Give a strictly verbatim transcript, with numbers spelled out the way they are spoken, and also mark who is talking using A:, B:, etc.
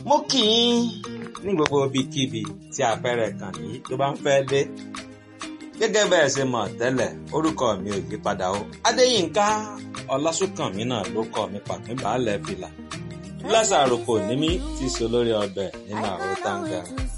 A: mo kì í ní gbogbo ibikíbi tí afẹ́rẹ́ kàn ní tó bá ń fẹ́ dé. Gẹ́gẹ́ bẹ́ẹ̀ ṣe mọ̀ tẹ́lẹ̀, orúkọ mi ò yí padà o. Adéyínká Ọlásùnkànmí náà ló kọ mi pàpín baálẹ̀ fìlà. Lásàrò kò ní mí tí so lórí ọbẹ̀ nínú àrò táǹgà.